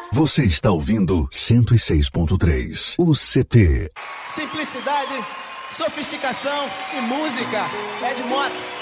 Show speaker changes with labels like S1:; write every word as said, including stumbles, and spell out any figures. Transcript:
S1: Você está ouvindo cento e seis ponto três, o C P.
S2: Simplicidade, sofisticação e música. Ed Mota.